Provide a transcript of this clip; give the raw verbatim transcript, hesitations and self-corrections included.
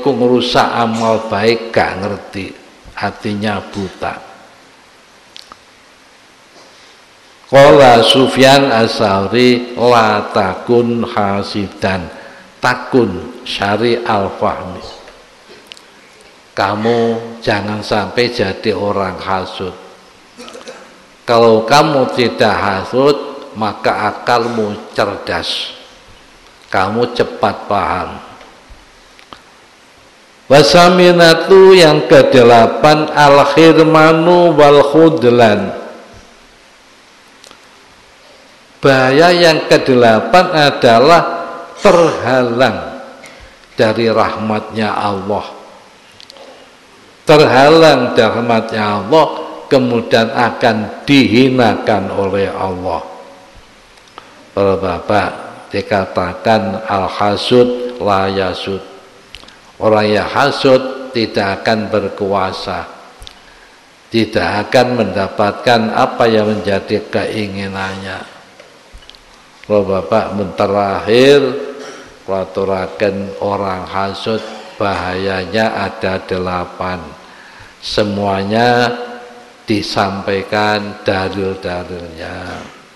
iku ngrusak amal baik gak ngerti, hatinya buta. Qala Sufyan As-Tsauri la takun hasidan takun syari al-fahmi. Kamu jangan sampai jadi orang hasud. Kalau kamu tidak hasud, maka akalmu cerdas, kamu cepat paham. Wasaminatu yang kedelapan al-khirmanu wal khudlan. Bahaya yang kedelapan adalah terhalang dari rahmatnya Allah. Terhalang dari rahmatnya Allah, kemudian akan dihinakan oleh Allah. Para bapak, dikatakan al-hasud la yasud. Orang yang hasud tidak akan berkuasa, tidak akan mendapatkan apa yang menjadi keinginannya. Kalau bapak menterakhir pelaturakan orang hasud, bahayanya ada delapan. Semuanya disampaikan dalil-dalilnya.